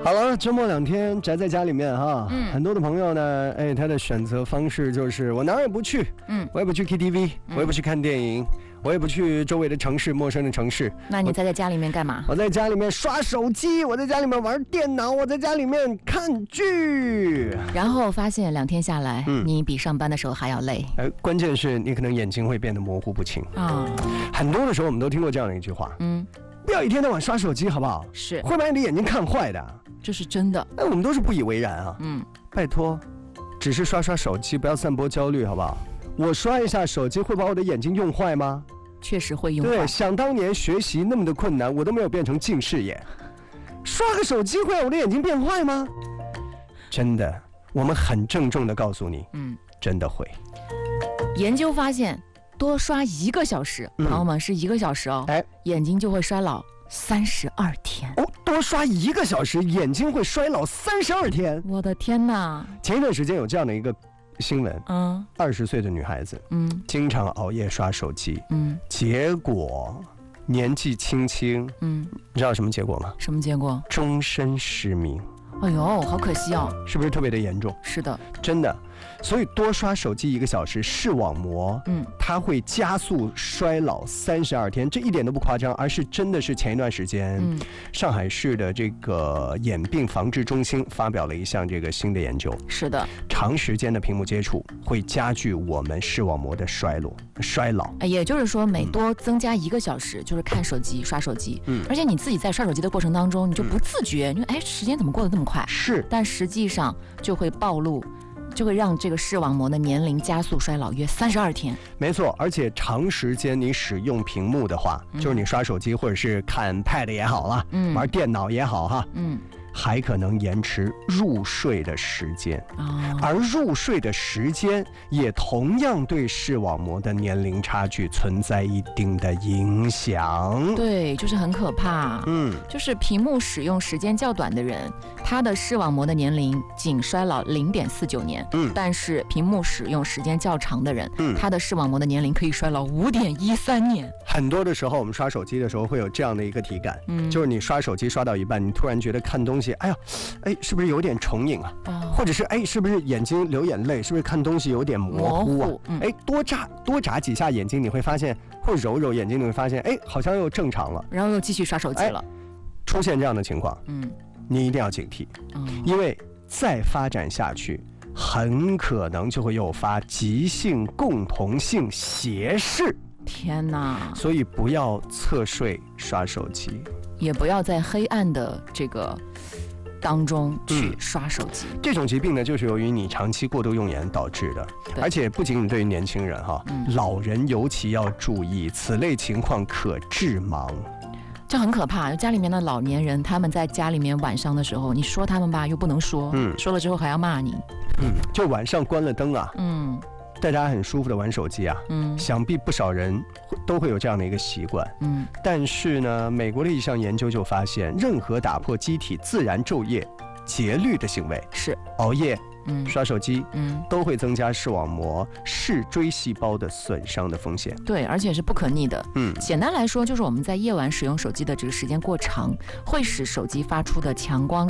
好了，周末2天宅在家里面哈，很多的朋友呢，他的选择方式就是我哪儿也不去，我也不去 KTV，我也不去看电影，我也不去周围的城市，陌生的城市。 那你在家里面干嘛？ 我在家里面刷手机，我在家里面玩电脑，我在家里面看剧。 然后发现2天下来，你比上班的时候还要累。 关键是你可能眼睛会变得模糊不清啊。很多的时候我们都听过这样的一句话，不要一天到晚刷手机，好不好？ 是， 会把你的眼睛看坏的。 这是真的。 我们都是不以为然啊。拜托，只是刷刷手机，不要散播焦虑，好不好？我刷一下手机会把我的眼睛用坏吗？ 确实会用坏。 对，想当年学习那么的困难，我都没有变成近视眼，刷个手机会让我的眼睛变坏吗？真的，我们很郑重的告诉你，真的会。 研究发现，多刷1个小时，朋友们是1个小时哦，眼睛就会衰老32天。 多刷1个小时，眼睛会衰老32天。 我的天哪！ 前一段时间有这样的一个新闻，20岁的女孩子，经常熬夜刷手机，结果年纪轻轻，你知道什么结果吗？ 什么结果？ 终身失明。 哎呦，好可惜哦！ 是不是特别的严重？ 是的， 真的。所以多刷手机1个小时，视网膜，它会加速衰老32天，这一点都不夸张，而是真的是前一段时间，上海市的这个眼病防治中心发表了一项这个新的研究。 是的， 长时间的屏幕接触会加剧我们视网膜的衰老。 也就是说，每多增加1个小时，就是看手机、刷手机。而且你自己在刷手机的过程当中，你就不自觉，你说时间怎么过得这么快？ 是， 但实际上就会暴露。就会让这个视网膜的年龄加速衰老约32天。 没错，而且长时间你使用屏幕的话，就是你刷手机或者是看 Pad 也好啦，玩电脑也好哈，还可能延迟入睡的时间，而入睡的时间也同样对视网膜的年龄差距存在一定的影响。 对，就是很可怕。就是屏幕使用时间较短的人，他的视网膜的年龄仅衰老0.49年，但是屏幕使用时间较长的人，他的视网膜的年龄可以衰老5.13年。 很多的时候我们刷手机的时候会有这样的一个体感，就是你刷手机刷到一半，你突然觉得看东西，是不是有点重影啊？或者是是不是眼睛流眼泪？是不是看东西有点模糊啊？多眨几下眼睛，你会发现，或揉揉眼睛，你会发现，好像又正常了， 然后又继续刷手机了。 出现这样的情况，你一定要警惕，因为再发展下去，很可能就会诱发急性共同性斜视。 天哪！ 所以不要侧睡刷手机， 也不要在黑暗的这个当中去刷手机。 这种疾病呢，就是由于你长期过度用眼导致的，而且不仅仅对于年轻人老人尤其要注意，此类情况可致盲。 这很可怕，家里面的老年人，他们在家里面晚上的时候，你说他们吧，又不能说，说了之后还要骂你， 就晚上关了灯啊，大家很舒服的玩手机啊，想必不少人都会有这样的一个习惯，但是呢，美国的一项研究就发现，任何打破机体自然昼夜节律的行为，是熬夜、刷手机，都会增加视网膜视锥细胞的损伤的风险。 对，而且是不可逆的。简单来说，就是我们在夜晚使用手机的这个时间过长，会使手机发出的强光